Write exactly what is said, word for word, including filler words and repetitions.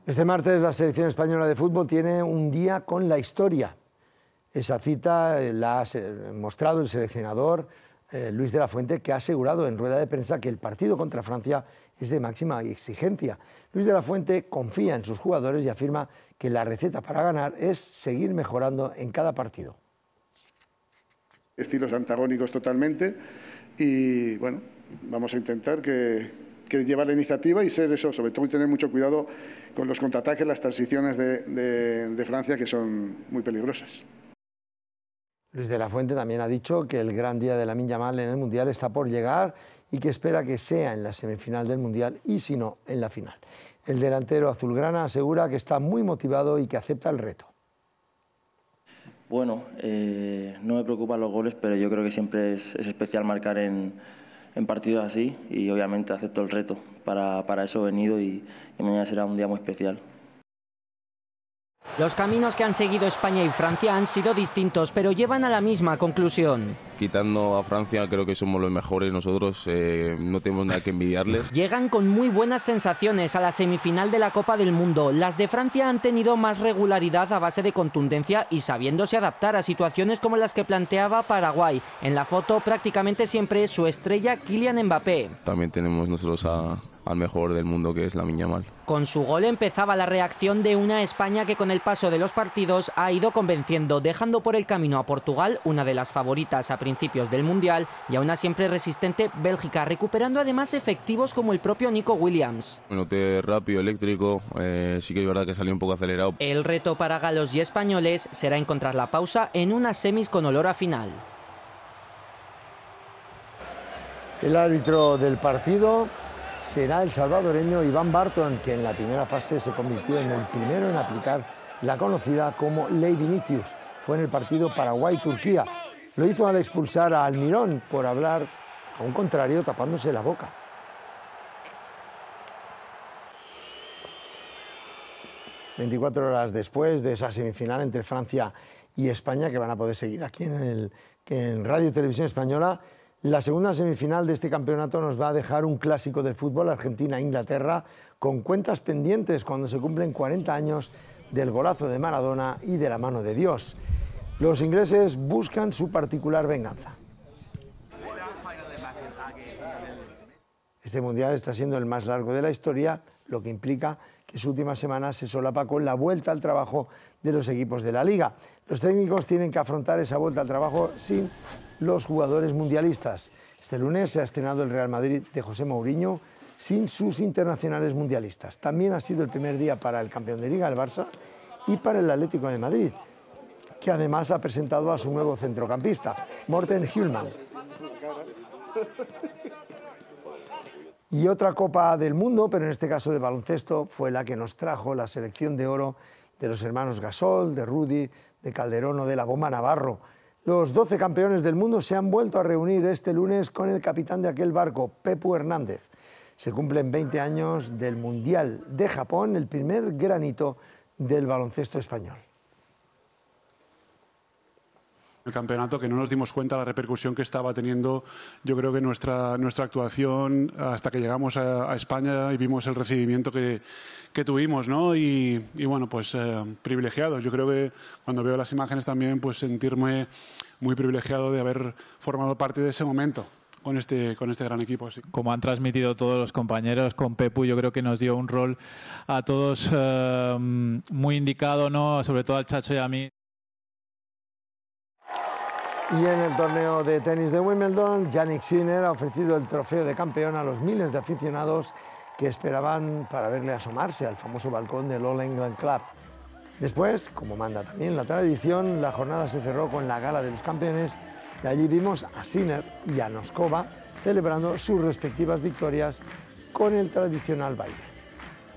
Este martes la selección española de fútbol tiene un día con la historia. Esa cita la ha mostrado el seleccionador eh, Luis de la Fuente, que ha asegurado en rueda de prensa que el partido contra Francia es de máxima exigencia. Luis de la Fuente confía en sus jugadores y afirma que la receta para ganar es seguir mejorando en cada partido. Estilos antagónicos totalmente y bueno, vamos a intentar que... que llevar la iniciativa y ser eso, sobre todo y tener mucho cuidado con los contraataques, las transiciones de, de, de Francia, que son muy peligrosas. Luis de la Fuente también ha dicho que el gran día de Lamine Yamal en el Mundial está por llegar y que espera que sea en la semifinal del Mundial y si no, en la final. El delantero azulgrana asegura que está muy motivado y que acepta el reto. Bueno, eh, no me preocupan los goles, pero yo creo que siempre es, es especial marcar en... en partidos así y obviamente acepto el reto. Para, para eso he venido y, y mañana será un día muy especial. Los caminos que han seguido España y Francia han sido distintos, pero llevan a la misma conclusión. Quitando a Francia, creo que somos los mejores nosotros, eh, no tenemos nada que envidiarles. Llegan con muy buenas sensaciones a la semifinal de la Copa del Mundo. Las de Francia han tenido más regularidad a base de contundencia y sabiéndose adaptar a situaciones como las que planteaba Paraguay. En la foto prácticamente siempre es su estrella Kylian Mbappé. También tenemos nosotros a... al mejor del mundo, que es Lamine Yamal. Con su gol empezaba la reacción de una España que con el paso de los partidos ha ido convenciendo, dejando por el camino a Portugal, una de las favoritas a principios del Mundial, y a una siempre resistente Bélgica, recuperando además efectivos como el propio Nico Williams. Me noté rápido, eléctrico, eh, sí que es verdad que salió un poco acelerado. El reto para galos y españoles será encontrar la pausa en unas semis con olor a final. El árbitro del partido será el salvadoreño Iván Barton, que en la primera fase se convirtió en el primero en aplicar la conocida como Ley Vinicius. Fue en el partido Paraguay-Turquía. Lo hizo al expulsar a Almirón por hablar a un contrario tapándose la boca. veinticuatro horas después de esa semifinal entre Francia y España, que van a poder seguir aquí en, el, en Radio y Televisión Española, la segunda semifinal de este campeonato nos va a dejar un clásico del fútbol, Argentina-Inglaterra, con cuentas pendientes cuando se cumplen cuarenta años del golazo de Maradona y de la mano de Dios. Los ingleses buscan su particular venganza. Este mundial está siendo el más largo de la historia, lo que implica que su última semana se solapa con la vuelta al trabajo de los equipos de la Liga. Los técnicos tienen que afrontar esa vuelta al trabajo sin los jugadores mundialistas. Este lunes se ha estrenado el Real Madrid de José Mourinho sin sus internacionales mundialistas. También ha sido el primer día para el campeón de Liga, el Barça, y para el Atlético de Madrid, que además ha presentado a su nuevo centrocampista, Morten Hjulmand. Y otra Copa del Mundo, pero en este caso de baloncesto, fue la que nos trajo la selección de oro de los hermanos Gasol, de Rudy, de Calderón o de la Bomba Navarro. Los doce campeones del mundo se han vuelto a reunir este lunes con el capitán de aquel barco, Pepu Hernández. Se cumplen veinte años del Mundial de Japón, el primer granito del baloncesto español. El campeonato, que no nos dimos cuenta de la repercusión que estaba teniendo, yo creo que nuestra, nuestra actuación hasta que llegamos a, a España y vimos el recibimiento que, que tuvimos, ¿no? Y, y bueno, pues eh, privilegiados. Yo creo que cuando veo las imágenes también, pues sentirme muy privilegiado de haber formado parte de ese momento con este, con este gran equipo. Sí. Como han transmitido todos los compañeros, con Pepu yo creo que nos dio un rol a todos eh, muy indicado, ¿no? Sobre todo al Chacho y a mí. Y en el torneo de tenis de Wimbledon, Jannik Sinner ha ofrecido el trofeo de campeón a los miles de aficionados que esperaban para verle asomarse al famoso balcón del All England Club. Después, como manda también la tradición, la jornada se cerró con la gala de los campeones y allí vimos a Sinner y a Noskova celebrando sus respectivas victorias con el tradicional baile.